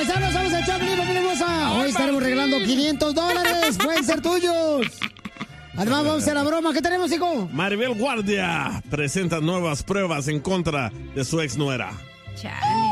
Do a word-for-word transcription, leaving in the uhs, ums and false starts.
Paisanos, vamos a echar familia hermosa. Hoy estaremos regalando quinientos dólares. Pueden ser tuyos. Además, vamos a hacer la broma. ¿Qué tenemos, hijo? Maribel Guardia presenta nuevas pruebas en contra de su ex nuera. Chale.